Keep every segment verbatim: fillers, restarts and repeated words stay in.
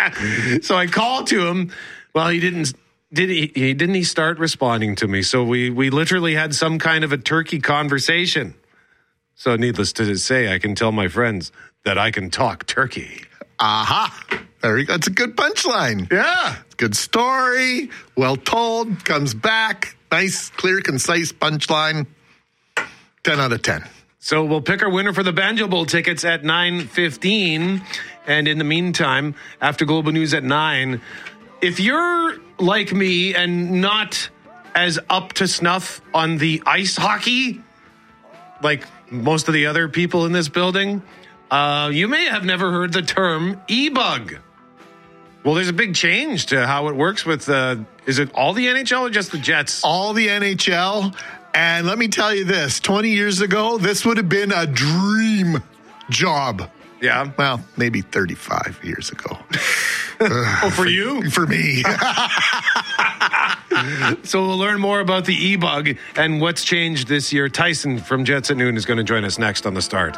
So I called to him. Well, he didn't. Did he? He didn't. He start responding to me. So we we literally had some kind of a turkey conversation. So needless to say, I can tell my friends that I can talk turkey. Aha! There you go. That's a good punchline. Yeah. Good story. Well told. Comes back. Nice, clear, concise punchline. ten out of ten. So we'll pick our winner for the Banjo Bowl tickets at nine fifteen. And in the meantime, after Global News at nine, if you're like me and not as up to snuff on the ice hockey, like most of the other people in this building, uh, you may have never heard the term e-bug. Well, there's a big change to how it works with, uh, is it all the N H L or just the Jets? All the N H L. And let me tell you this, twenty years ago, this would have been a dream job. Yeah. Well, maybe thirty-five years ago. Oh, for you? For me. So we'll learn more about the e-bug and what's changed this year. Tyson from Jets at Noon is going to join us next on The Start.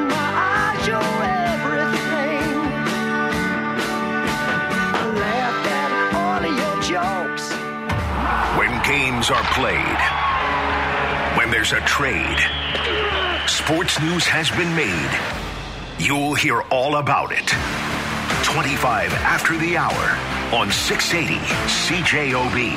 When games are played, when there's a trade, sports news has been made. You'll hear all about it. twenty-five after the hour on six eighty C J O B.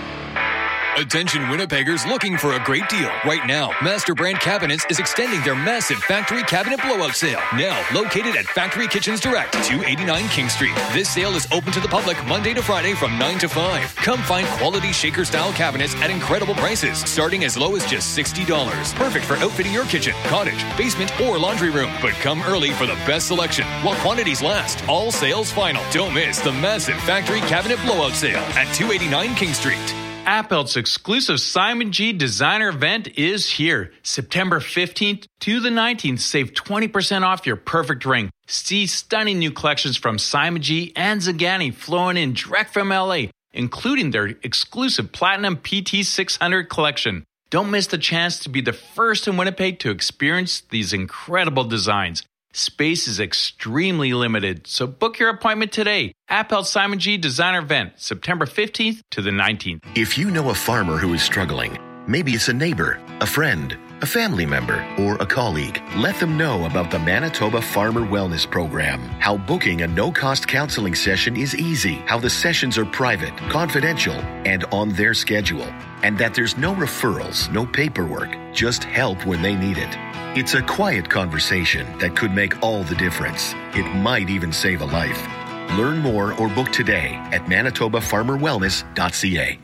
Attention Winnipeggers looking for a great deal. Right now, Master Brand Cabinets is extending their massive factory cabinet blowout sale. Now located at Factory Kitchens Direct, two eighty-nine King Street. This sale is open to the public Monday to Friday from nine to five. Come find quality shaker-style cabinets at incredible prices, starting as low as just sixty dollars. Perfect for outfitting your kitchen, cottage, basement, or laundry room. But come early for the best selection while quantities last. All sales final. Don't miss the massive factory cabinet blowout sale at two eighty-nine King Street. Appelt's exclusive Simon G designer event is here. September fifteenth to the nineteenth. Save twenty percent off your perfect ring. See stunning new collections from Simon G and Zagani flowing in direct from L A, including their exclusive Platinum P T six hundred collection. Don't miss the chance to be the first in Winnipeg to experience these incredible designs. Space is extremely limited, so book your appointment today. Appelt Simon G Designer Event, September fifteenth to the nineteenth. If you know a farmer who is struggling, maybe it's a neighbor, a friend, a family member, or a colleague, let them know about the Manitoba Farmer Wellness Program. How booking a no-cost counseling session is easy, how the sessions are private, confidential, and on their schedule, and that there's no referrals, no paperwork, just help when they need it. It's a quiet conversation that could make all the difference. It might even save a life. Learn more or book today at manitoba farmer wellness dot c a.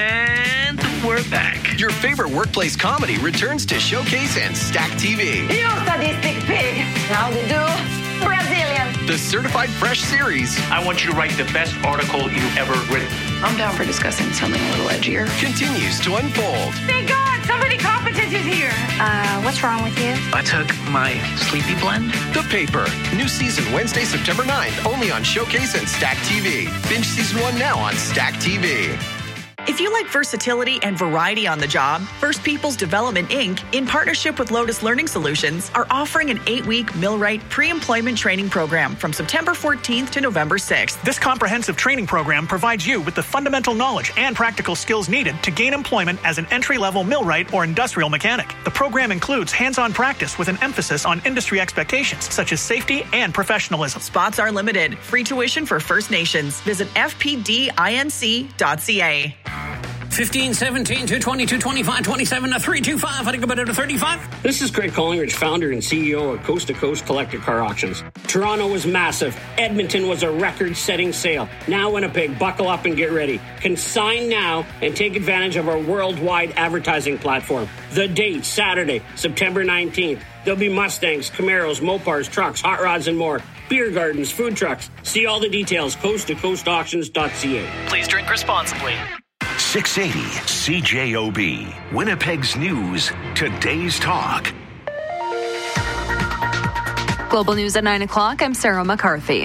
And we're back. Your favorite workplace comedy returns to Showcase and Stack T V. You sadistic pig. How to do? Brazilian. The Certified Fresh series. I want you to write the best article you've ever written. I'm down for discussing something a little edgier. Continues to unfold. Thank God, somebody competent is here. Uh, what's wrong with you? I took my sleepy blend. The Paper. New season Wednesday, September ninth, only on Showcase and Stack T V. Binge season one now on Stack T V. If you like versatility and variety on the job, First Peoples Development Incorporated, in partnership with Lotus Learning Solutions, are offering an eight-week Millwright pre-employment training program from September fourteenth to November sixth. This comprehensive training program provides you with the fundamental knowledge and practical skills needed to gain employment as an entry-level millwright or industrial mechanic. The program includes hands-on practice with an emphasis on industry expectations such as safety and professionalism. Spots are limited. Free tuition for First Nations. Visit f p d inc dot c a. fifteen, seventeen, two twenty-two, twenty-five, twenty-seven, three twenty-five. How to go better to thirty-five? This is Greg Collingridge, founder and C E O of Coast to Coast Collector Car Auctions. Toronto was massive. Edmonton was a record-setting sale. Now Winnipeg, buckle up and get ready. Consign now and take advantage of our worldwide advertising platform. The date, Saturday, September nineteenth. There'll be Mustangs, Camaros, Mopars, trucks, hot rods, and more. Beer gardens, food trucks. See all the details, coast to coast auctions dot c a. Please drink responsibly. six eighty C J O B, Winnipeg's News, today's talk. Global News at nine o'clock, I'm Sarah McCarthy.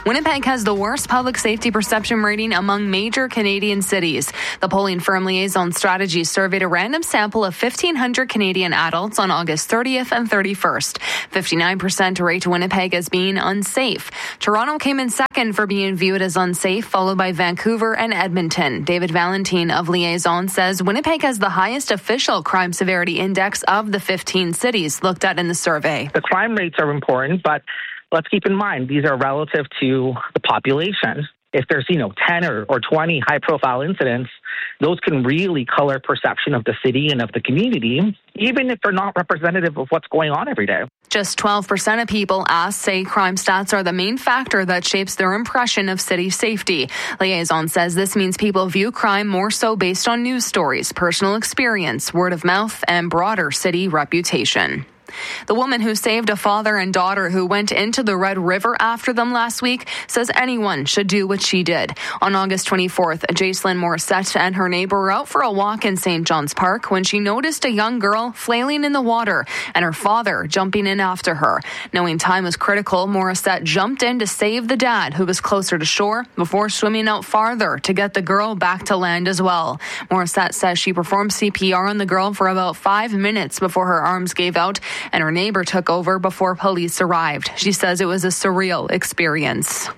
Winnipeg has the worst public safety perception rating among major Canadian cities. The polling firm Liaison Strategies surveyed a random sample of fifteen hundred Canadian adults on August thirtieth and thirty-first. fifty-nine percent rate Winnipeg as being unsafe. Toronto came in second for being viewed as unsafe, followed by Vancouver and Edmonton. David Valentine of Liaison says Winnipeg has the highest official crime severity index of the fifteen cities looked at in the survey. The crime rates are important, but let's keep in mind these are relative to the population. If there's, you know, ten or, or twenty high-profile incidents, those can really color perception of the city and of the community, even if they're not representative of what's going on every day. Just twelve percent of people asked say crime stats are the main factor that shapes their impression of city safety. Liaison says this means people view crime more so based on news stories, personal experience, word of mouth, and broader city reputation. The woman who saved a father and daughter who went into the Red River after them last week says anyone should do what she did. On August twenty-fourth, Jacelyn Morissette and her neighbor were out for a walk in Saint John's Park when she noticed a young girl flailing in the water and her father jumping in after her. Knowing time was critical, Morissette jumped in to save the dad, who was closer to shore, before swimming out farther to get the girl back to land as well. Morissette says she performed C P R on the girl for about five minutes before her arms gave out, and her neighbor took over before police arrived. She says it was a surreal experience.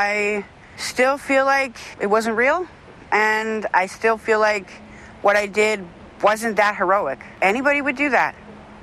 I still feel like it wasn't real, and I still feel like what I did wasn't that heroic. Anybody would do that.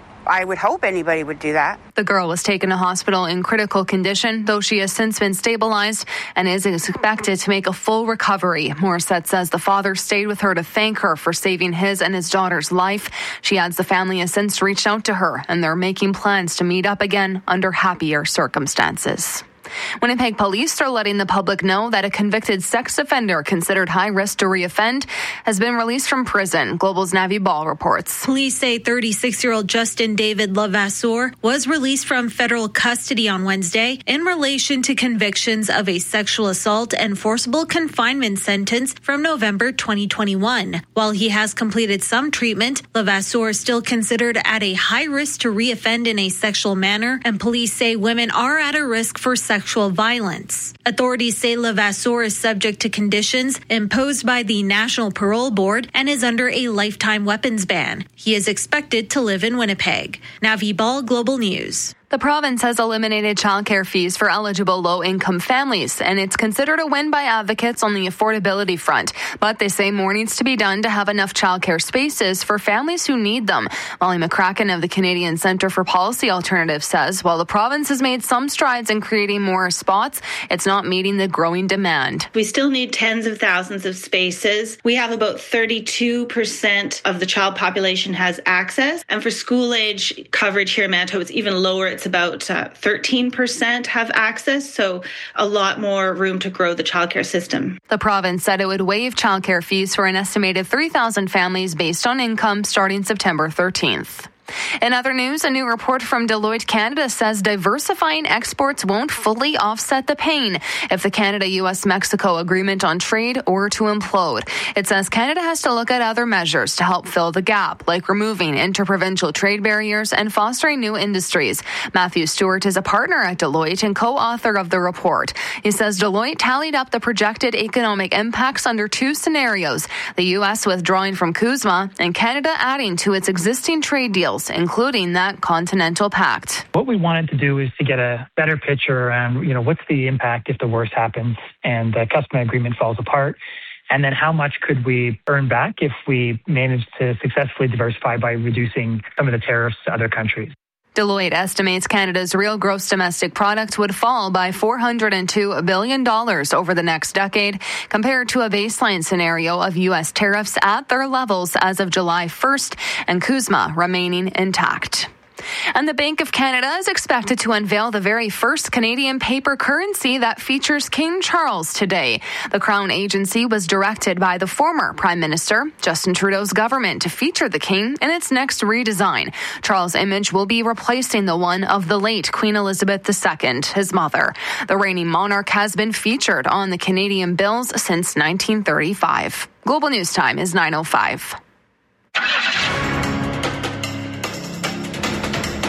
I would hope anybody would do that. The girl was taken to hospital in critical condition, though she has since been stabilized and is expected to make a full recovery. Morissette says the father stayed with her to thank her for saving his and his daughter's life. She adds the family has since reached out to her, and they're making plans to meet up again under happier circumstances. Winnipeg police are letting the public know that a convicted sex offender considered high risk to reoffend has been released from prison. Global's Navi Ball reports. Police say thirty-six-year-old Justin David Levasseur was released from federal custody on Wednesday in relation to convictions of a sexual assault and forcible confinement sentence from November twenty twenty-one. While he has completed some treatment, Levasseur is still considered at a high risk to reoffend in a sexual manner, and police say women are at a risk for sexual Sexual violence. Authorities say Levasseur is subject to conditions imposed by the National Parole Board and is under a lifetime weapons ban. He is expected to live in Winnipeg. Navi Ball, Global News. The province has eliminated childcare fees for eligible low-income families, and it's considered a win by advocates on the affordability front. But they say more needs to be done to have enough childcare spaces for families who need them. Molly McCracken of the Canadian Centre for Policy Alternatives says while the province has made some strides in creating more spots, it's not meeting the growing demand. We still need tens of thousands of spaces. We have about thirty-two percent of the child population has access, and for school-age coverage here in Manitoba, it's even lower. It's about uh, thirteen percent have access, so a lot more room to grow the childcare system. The province said it would waive childcare fees for an estimated three thousand families based on income starting September thirteenth. In other news, a new report from Deloitte Canada says diversifying exports won't fully offset the pain if the Canada-U S Mexico agreement on trade were to implode. It says Canada has to look at other measures to help fill the gap, like removing interprovincial trade barriers and fostering new industries. Matthew Stewart is a partner at Deloitte and co-author of the report. He says Deloitte tallied up the projected economic impacts under two scenarios, the U S withdrawing from CUSMA and Canada adding to its existing trade deals, including that Continental Pact. What we wanted to do is to get a better picture around, you know, what's the impact if the worst happens and the customer agreement falls apart, and then how much could we earn back if we manage to successfully diversify by reducing some of the tariffs to other countries. Deloitte estimates Canada's real gross domestic product would fall by four hundred two billion dollars over the next decade, compared to a baseline scenario of U S tariffs at their levels as of July first and CUSMA remaining intact. And the Bank of Canada is expected to unveil the very first Canadian paper currency that features King Charles today. The Crown Agency was directed by the former Prime Minister, Justin Trudeau's government, to feature the King in its next redesign. Charles' image will be replacing the one of the late Queen Elizabeth the Second, his mother. The reigning monarch has been featured on the Canadian bills since nineteen thirty-five. Global News Time is nine oh five.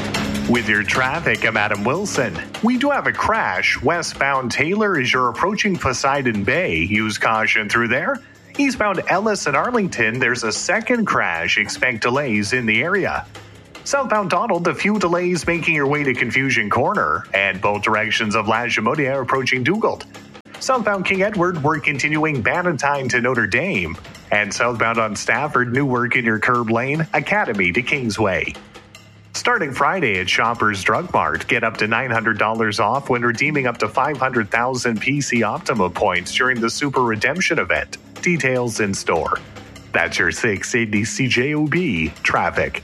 With your traffic, I'm Adam Wilson. We do have a crash. Westbound Taylor as you're approaching Poseidon Bay. Use caution through there. Eastbound Ellis and Arlington, there's a second crash. Expect delays in the area. Southbound Donald, a few delays making your way to Confusion Corner. And both directions of La Jamodia approaching Dugald. Southbound King Edward, we're continuing Bannatyne to Notre Dame. And southbound on Stafford, new work in your curb lane, Academy to Kingsway. Starting Friday at Shoppers Drug Mart, get up to nine hundred dollars off when redeeming up to five hundred thousand P C Optima points during the Super Redemption event. Details in store. That's your six eighty C J O B traffic.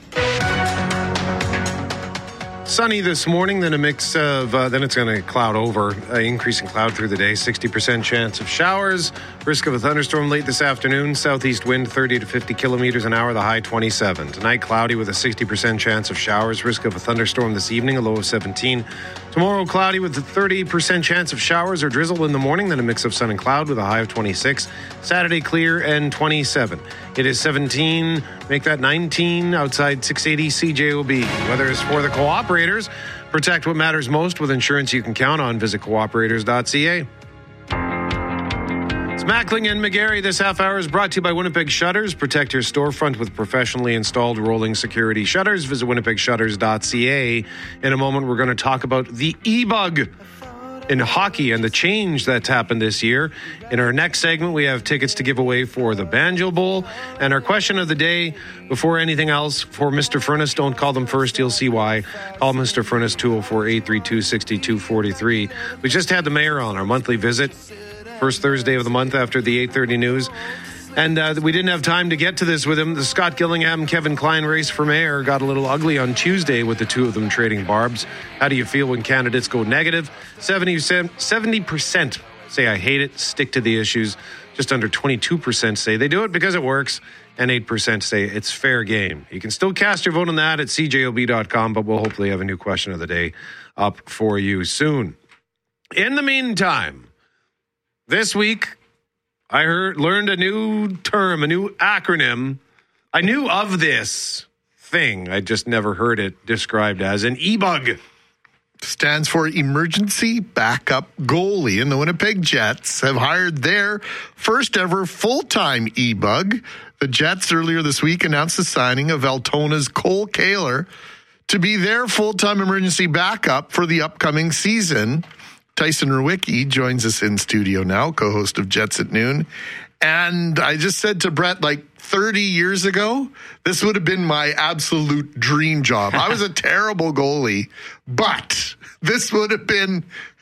Sunny this morning, then a mix of, uh, then it's going to cloud over, uh, increasing cloud through the day, sixty percent chance of showers, risk of a thunderstorm late this afternoon, southeast wind thirty to fifty kilometers an hour, the high twenty-seven. Tonight, cloudy with a sixty percent chance of showers, risk of a thunderstorm this evening, a low of seventeen. Tomorrow, cloudy with a thirty percent chance of showers or drizzle in the morning, then a mix of sun and cloud with a high of twenty-six. Saturday, clear and twenty-seven. It is seventeen, make that nineteen outside six eighty C J O B. Weather is for the cooperators. Protect what matters most with insurance you can count on. Visit cooperators dot c a. It's Mackling and McGarry. This half hour is brought to you by Winnipeg Shutters. Protect your storefront with professionally installed rolling security shutters. Visit winnipeg shutters dot c a. In a moment, we're going to talk about the e-bug in hockey and the change that's happened this year. In our next segment, we have tickets to give away for the Banjo Bowl. And our question of the day, before anything else, for Mister Furnace, don't call them first, you'll see why. Call Mister Furnace, two oh four, eight three two, six two four three. We just had the mayor on our monthly visit, first Thursday of the month after the eight thirty news. And uh, we didn't have time to get to this with him. The Scott Gillingham, Kevin Klein race for mayor got a little ugly on Tuesday with the two of them trading barbs. How do you feel when candidates go negative? seventy percent say I hate it, stick to the issues. Just under twenty-two percent say they do it because it works. And eight percent say it's fair game. You can still cast your vote on that at c j o b dot com, but we'll hopefully have a new question of the day up for you soon. In the meantime, this week, I heard, learned a new term, a new acronym. I knew of this thing. I just never heard it described as an e-bug. Stands for Emergency Backup Goalie. And the Winnipeg Jets have hired their first ever full-time e-bug. The Jets earlier this week announced the signing of Altona's Cole Kaler to be their full-time emergency backup for the upcoming season. Tyson Rewicki joins us in studio now, co-host of Jets at Noon. And I just said to Brett, like thirty years ago, this would have been my absolute dream job. I was a terrible goalie, but this would have been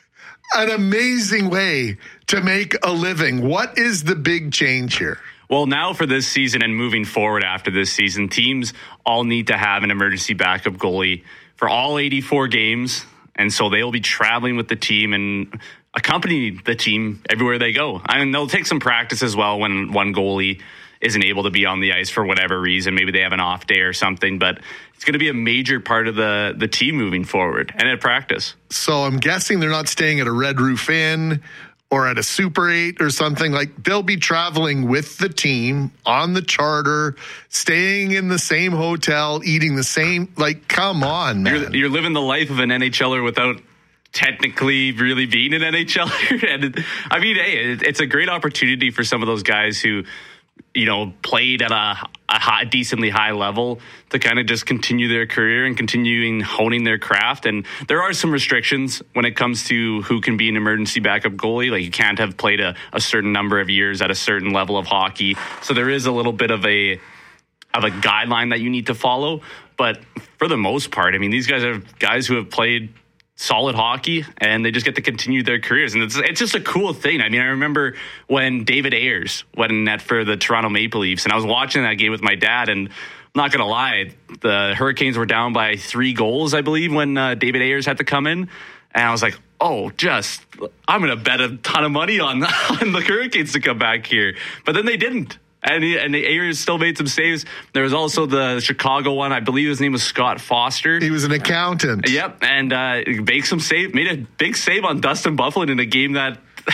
an amazing way to make a living. What is the big change here? Well, now for this season and moving forward after this season, teams all need to have an emergency backup goalie for all eighty-four games. And so they'll be traveling with the team and accompany the team everywhere they go. I mean, they'll take some practice as well when one goalie isn't able to be on the ice for whatever reason. Maybe they have an off day or something, but it's going to be a major part of the, the team moving forward and at practice. So I'm guessing they're not staying at a Red Roof Inn or at a Super eight or something. Like, they'll be traveling with the team on the charter, staying in the same hotel, eating the same, like, come on, man. You're, you're living the life of an NHLer without technically really being an NHLer. And I mean, hey, it, it's a great opportunity for some of those guys who, you know, played at a, a high, decently high level to kind of just continue their career and continuing honing their craft. And there are some restrictions when it comes to who can be an emergency backup goalie. Like, you can't have played a, a certain number of years at a certain level of hockey. So there is a little bit of a of a guideline that you need to follow. But for the most part, I mean, these guys are guys who have played solid hockey and they just get to continue their careers. And it's it's just a cool thing. I mean, I remember when David Ayers went in net for the Toronto Maple Leafs, and I was watching that game with my dad, and I'm not going to lie, the Hurricanes were down by three goals, I believe, when uh, David Ayers had to come in. And I was like, oh, just, I'm going to bet a ton of money on, on the Hurricanes to come back here. But then they didn't. And, he, and the Ayers still made some saves. There was also the Chicago one. I believe his name was Scott Foster. He was an accountant. Yep. And uh, made some save, made a big save on Dustin Byfuglien in a game that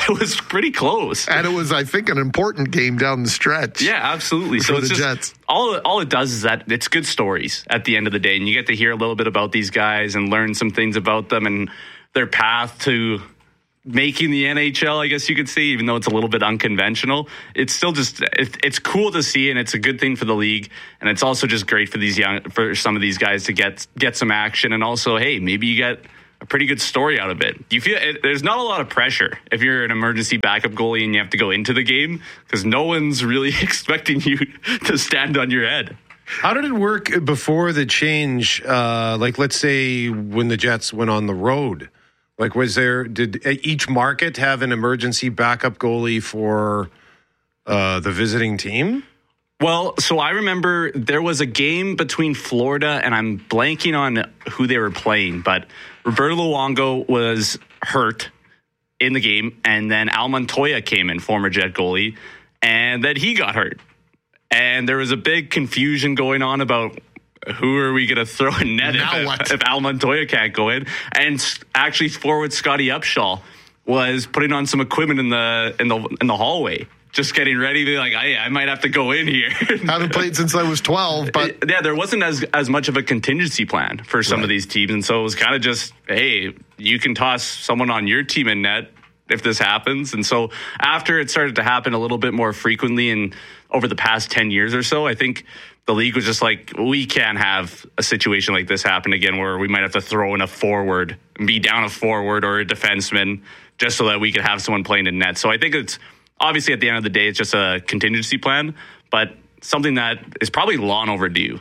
it was pretty close. And it was, I think, an important game down the stretch. Yeah, absolutely. For so the it's just, Jets. all all it does is that it's good stories at the end of the day, and you get to hear a little bit about these guys and learn some things about them and their path to making the N H L, I guess you could say, even though it's a little bit unconventional. It's still just, it, it's cool to see, and it's a good thing for the league. And it's also just great for these young, for some of these guys to get get some action. And also, hey, maybe you get a pretty good story out of it. You feel it, there's not a lot of pressure if you're an emergency backup goalie and you have to go into the game, because no one's really expecting you to stand on your head. How did it work before the change? Uh, like, let's say when the Jets went on the road. Like, was there, did each market have an emergency backup goalie for uh, the visiting team? Well, so I remember there was a game between Florida, and I'm blanking on who they were playing, but Roberto Luongo was hurt in the game, and then Al Montoya came in, former Jet goalie, and then he got hurt. And there was a big confusion going on about who are we going to throw in net if, if Al Montoya can't go in. And actually, forward Scotty Upshaw was putting on some equipment in the in the in the hallway, just getting ready to be like, I, I might have to go in here. Haven't played since I was twelve, but it, yeah, there wasn't as as much of a contingency plan for some right. of these teams, and so it was kind of just, hey, you can toss someone on your team in net if this happens. And so after it started to happen a little bit more frequently, and over the past ten years or so, I think the league was just like, we can't have a situation like this happen again where we might have to throw in a forward and be down a forward or a defenseman just so that we could have someone playing in net. So I think it's obviously at the end of the day, it's just a contingency plan, but something that is probably long overdue.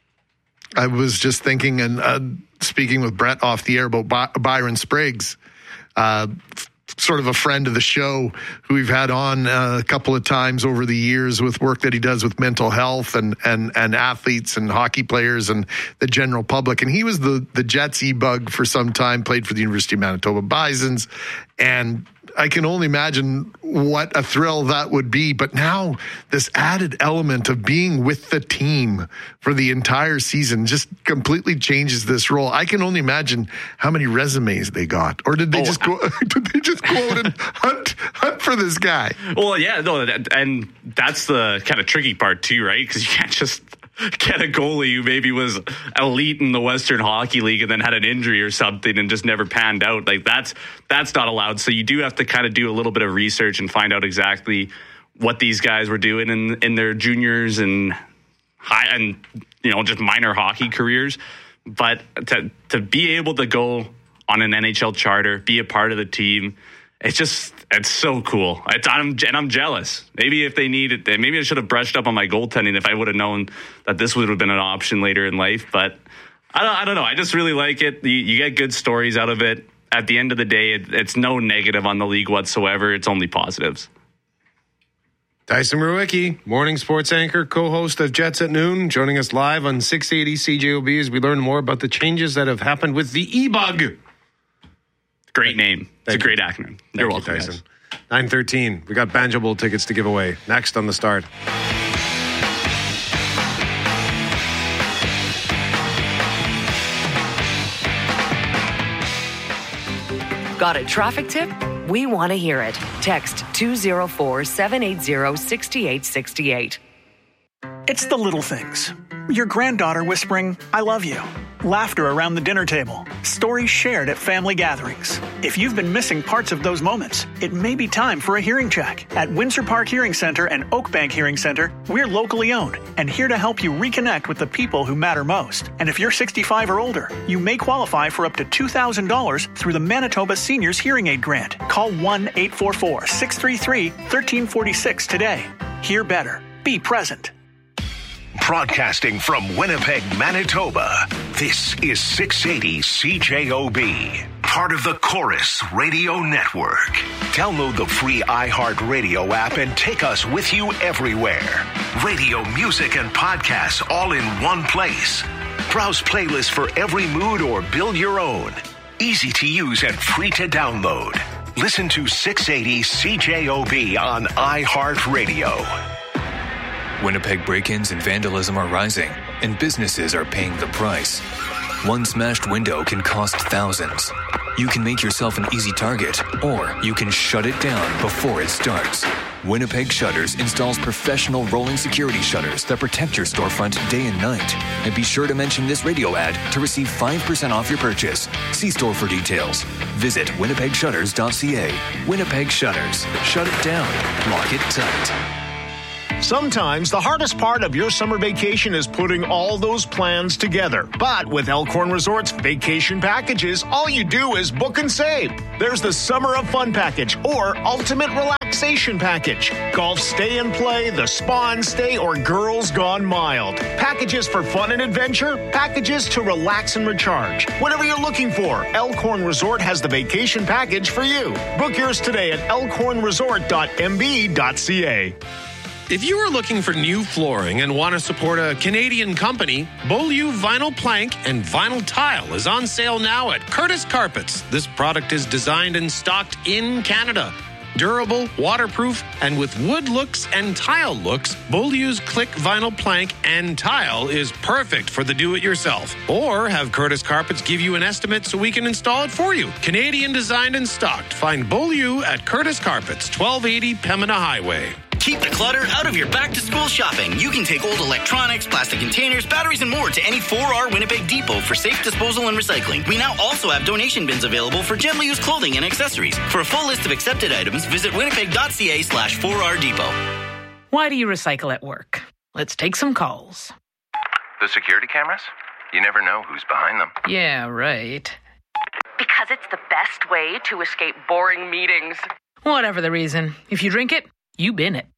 I was just thinking and uh, speaking with Brett off the air about By- Byron Spriggs, uh, sort of a friend of the show who we've had on uh, a couple of times over the years with work that he does with mental health and and and athletes and hockey players and the general public. And he was the the Jets e-bug for some time, played for the University of Manitoba Bisons, and I can only imagine what a thrill that would be. But now this added element of being with the team for the entire season just completely changes this role. I can only imagine how many resumes they got. Or did they oh, just go did they just go out and hunt, hunt for this guy? Well, yeah, no, and that's the kind of tricky part too, right? Because you can't just get a goalie who maybe was elite in the Western Hockey League and then had an injury or something and just never panned out. Like that's that's not allowed. So you do have to kind of do a little bit of research and find out exactly what these guys were doing in in their juniors and high and you know just minor hockey careers. But to to be able to go on an N H L charter, be a part of the team, it's just, it's so cool. It's, I'm, and I'm jealous. Maybe if they needed, maybe I should have brushed up on my goaltending if I would have known that this would have been an option later in life. But I don't, I don't know. I just really like it. You, you get good stories out of it. At the end of the day, it, it's no negative on the league whatsoever. It's only positives. Tyson Ruicki, morning sports anchor, co-host of Jets at Noon, joining us live on six eighty C J O B as we learn more about the changes that have happened with the e-bug. Great name. It's Thank a great you. acronym. Thank You're you, welcome, Tyson. nine thirteen. We got Banjo Bowl tickets to give away. Next on The Start. Got a traffic tip? We want to hear it. Text two oh four, seven eight zero, six eight six eight. It's the little things. Your granddaughter whispering, I love you. Laughter around the dinner table. Stories shared at family gatherings. If you've been missing parts of those moments, it may be time for a hearing check. At Windsor Park Hearing Center and Oak Bank Hearing Center, we're locally owned and here to help you reconnect with the people who matter most. And if you're sixty-five or older, you may qualify for up to two thousand dollars through the Manitoba Seniors Hearing Aid Grant. Call one eight four four, six three three, one three four six today. Hear better. Be present. Broadcasting from Winnipeg, Manitoba, this is six eighty C J O B, part of the Chorus Radio Network. Download the free iHeartRadio app and take us with you everywhere. Radio, music, and podcasts all in one place. Browse playlists for every mood or build your own. Easy to use and free to download. Listen to six eighty C J O B on iHeartRadio. Winnipeg break-ins and vandalism are rising, and businesses are paying the price. One smashed window can cost thousands. You can make yourself an easy target, or you can shut it down before it starts. Winnipeg Shutters installs professional rolling security shutters that protect your storefront day and night. And be sure to mention this radio ad to receive five percent off your purchase. See store for details. Visit winnipeg shutters dot c a. Winnipeg Shutters. Shut it down. Lock it tight. Sometimes the hardest part of your summer vacation is putting all those plans together. But with Elkhorn Resorts vacation packages, all you do is book and save. There's the Summer of Fun package or Ultimate Relaxation package. Golf stay and play, the spa and stay, or Girls Gone Mild. Packages for fun and adventure, packages to relax and recharge. Whatever you're looking for, Elkhorn Resort has the vacation package for you. Book yours today at elkhorn resort dot m b dot c a. If you are looking for new flooring and want to support a Canadian company, Beaulieu Vinyl Plank and Vinyl Tile is on sale now at Curtis Carpets. This product is designed and stocked in Canada. Durable, waterproof, and with wood looks and tile looks, Beaulieu's Click Vinyl Plank and Tile is perfect for the do-it-yourself. Or have Curtis Carpets give you an estimate so we can install it for you. Canadian designed and stocked. Find Beaulieu at Curtis Carpets, twelve eighty Pembina Highway. Keep the clutter out of your back-to-school shopping. You can take old electronics, plastic containers, batteries, and more to any four R Winnipeg Depot for safe disposal and recycling. We now also have donation bins available for gently used clothing and accessories. For a full list of accepted items, visit winnipeg dot c a slash four R Depot. Why do you recycle at work? Let's take some calls. The security cameras? You never know who's behind them. Yeah, right. Because it's the best way to escape boring meetings. Whatever the reason, if you drink it, you bin it.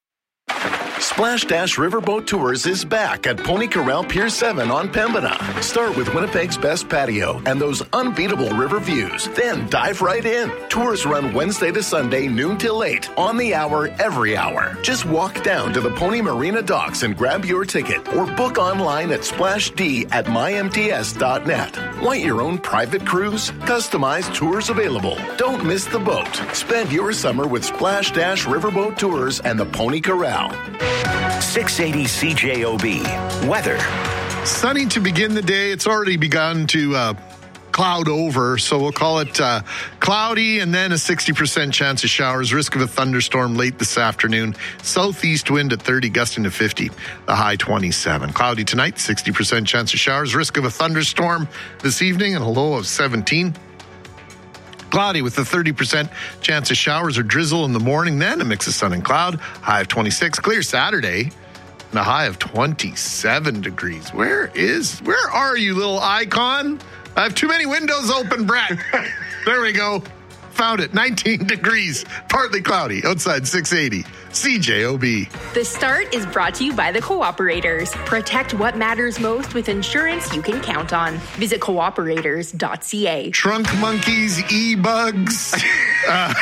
Splash Dash Riverboat Tours is back at Pony Corral Pier seven on Pembina. Start with Winnipeg's best patio and those unbeatable river views. Then dive right in. Tours run Wednesday to Sunday, noon till eight, on the hour, every hour. Just walk down to the Pony Marina docks and grab your ticket, or book online at splash d at my m t s dot net. Want your own private cruise? Customized tours available. Don't miss the boat. Spend your summer with Splash Dash Riverboat Tours and the Pony Corral. six eighty C J O B. Weather. Sunny to begin the day. It's already begun to uh, cloud over, so we'll call it uh, cloudy and then a sixty percent chance of showers. Risk of a thunderstorm late this afternoon. Southeast wind at thirty, gusting to fifty. The high twenty-seven. Cloudy tonight, sixty percent chance of showers. Risk of a thunderstorm this evening and a low of seventeen. Cloudy with a thirty percent chance of showers or drizzle in the morning, then a mix of sun and cloud. High of twenty-six. Clear Saturday and a high of twenty-seven degrees. Where is, where are you, little icon? I have too many windows open, Brett. There we go. Found it. nineteen degrees. Partly cloudy. Outside six eighty. C J O B. The Start is brought to you by the Cooperators. Protect what matters most with insurance you can count on. Visit cooperators dot c a. Trunk monkeys, e-bugs. uh,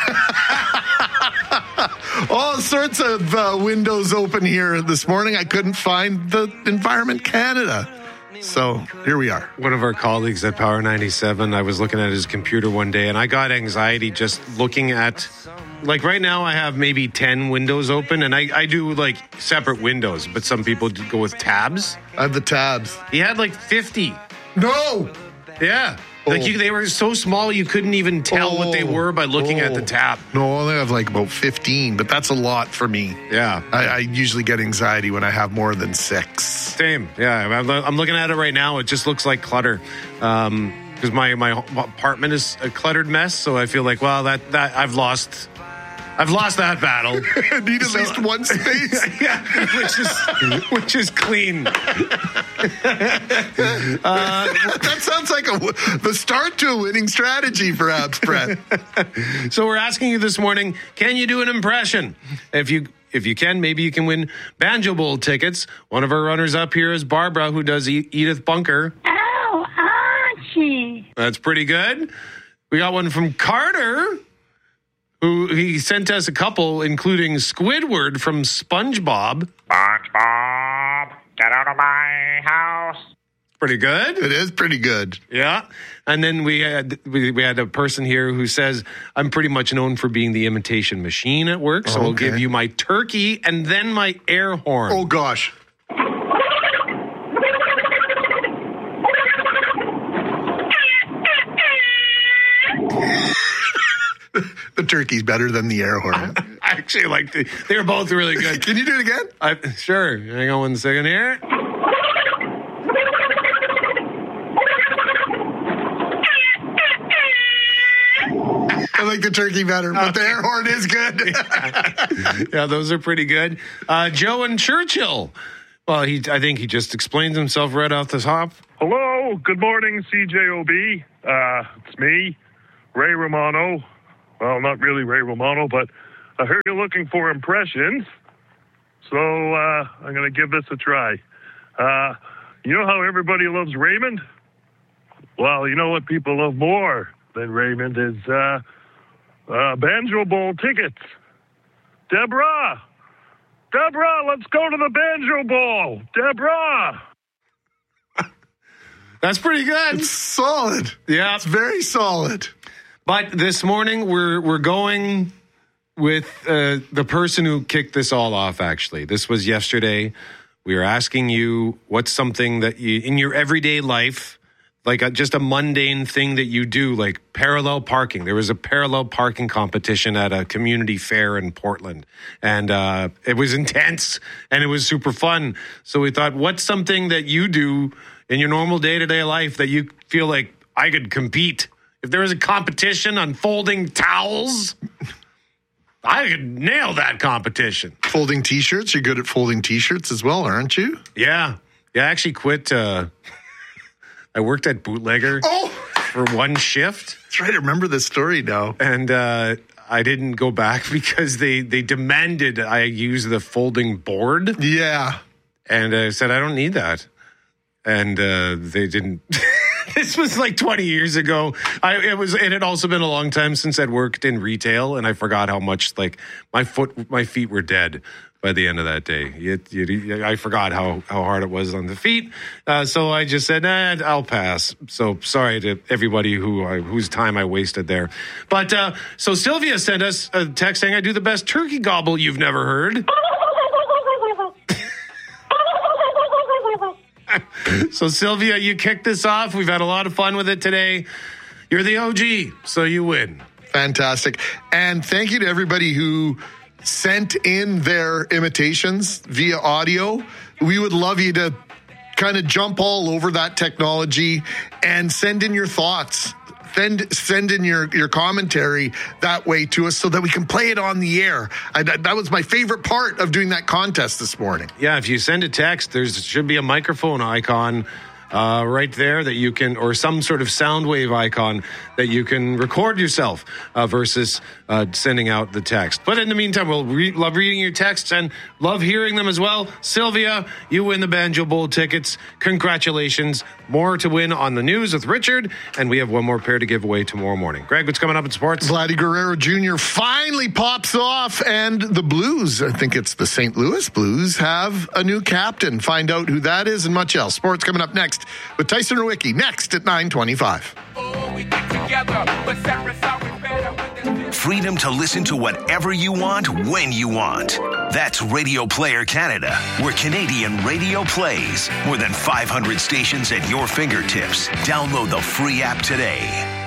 all sorts of uh, windows open here this morning. I couldn't find the Environment Canada. So here we are. One of our colleagues at Power ninety-seven, I was looking at his computer one day and I got anxiety just looking at, like right now I have maybe ten windows open and I, I do like separate windows, but some people go with tabs. I have the tabs. He had like fifty. No! Yeah. Oh. Like you, they were so small you couldn't even tell oh. what they were by looking oh. at the tab. No, I only have like about fifteen, but that's a lot for me. Yeah. I, I usually get anxiety when I have more than six. Same. Yeah. I'm, I'm looking at it right now. It just looks like clutter. Um, because my, my apartment is a cluttered mess. So I feel like, well, that, that I've lost... I've lost that battle. Need at so, least one space. Yeah, which is which is clean. uh, that sounds like a, the start to a winning strategy, perhaps, Brett. So we're asking you this morning: can you do an impression? If you if you can, maybe you can win Banjo Bowl tickets. One of our runners up here is Barbara, who does e- Edith Bunker. Ow, Archie. That's pretty good. We got one from Carter, who he sent us a couple, including Squidward from SpongeBob. SpongeBob, get out of my house. Pretty good. It is pretty good. Yeah. And then we had we, we had a person here who says, I'm pretty much known for being the imitation machine at work, so oh, okay. I'll give you my turkey and then my air horn. Oh, gosh. turkey's better than the air horn. I actually like the. They were both really good. Can you do it again? I, sure. Hang on one second here. I like the turkey better, but okay. The air horn is good. yeah. yeah, those are pretty good. Uh, Joe and Churchill. Well, he. I think he just explains himself right off the top. Hello, good morning, C J O B. Uh, it's me, Ray Romano. Well, not really Ray Romano, but I heard you're looking for impressions, so uh, I'm going to give this a try. Uh, you know how everybody loves Raymond? Well, you know what people love more than Raymond is uh, uh, Banjo Bowl tickets. Deborah! Deborah, let's go to the Banjo Bowl! Deborah! That's pretty good. It's solid. Yeah. It's very solid. But this morning, we're we're going with uh, the person who kicked this all off, actually. This was yesterday. We were asking you what's something that you, in your everyday life, like a, just a mundane thing that you do, like parallel parking. There was a parallel parking competition at a community fair in Portland, and uh, it was intense, and it was super fun. So we thought, what's something that you do in your normal day-to-day life that you feel like I could compete? If there was a competition on folding towels, I could nail that competition. Folding T-shirts? You're good at folding T-shirts as well, aren't you? Yeah. Yeah, I actually quit. Uh, I worked at Bootlegger oh! for one shift. That's right. I remember this story now. And uh, I didn't go back because they, they demanded I use the folding board. Yeah. And I said, I don't need that. And uh, they didn't... This was like twenty years ago. I it was it had also been a long time since I'd worked in retail, and I forgot how much like my foot my feet were dead by the end of that day. It, it, I forgot how, how hard it was on the feet. Uh, so I just said, nah, I'll pass. So sorry to everybody who I, whose time I wasted there. But uh, so Sylvia sent us a text saying, I do the best turkey gobble you've never heard. So, Sylvia, you kicked this off. We've had a lot of fun with it today. You're the O G, so you win. Fantastic. And thank you to everybody who sent in their imitations via audio. We would love you to kind of jump all over that technology and send in your thoughts. Send, send in your, your commentary that way to us so that we can play it on the air. I, that was my favorite part of doing that contest this morning. Yeah, if you send a text, there should be a microphone icon uh, right there that you can, or some sort of sound wave icon that you can record yourself uh, versus uh, sending out the text. But in the meantime, we'll re- love reading your texts and love hearing them as well. Sylvia, you win the Banjo Bowl tickets. Congratulations. More to win on the news with Richard, and we have one more pair to give away tomorrow morning. Greg, what's coming up in sports? Vladdy Guerrero Junior finally pops off, and the Blues, I think it's the Saint Louis Blues, have a new captain. Find out who that is and much else. Sports coming up next with Tyson Rewicki, next at nine twenty-five. Freedom to listen to whatever you want, when you want. That's Radio Player Canada, where Canadian radio plays. More than five hundred stations at your fingertips. Download the free app today.